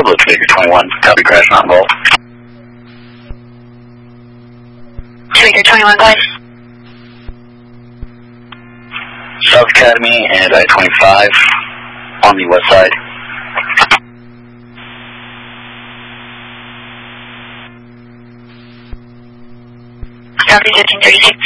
Blue Baker 21, copy crash not involved. Baker 21, go ahead. South Academy and I-25 on the west side. Copy 1536.